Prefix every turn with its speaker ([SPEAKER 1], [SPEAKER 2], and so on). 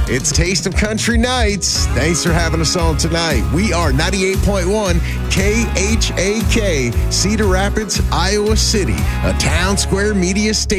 [SPEAKER 1] It's Taste of Country Nights. Thanks for having us on tonight. We are 98.1 KHAK, Cedar Rapids, Iowa City, a Town Square Media station.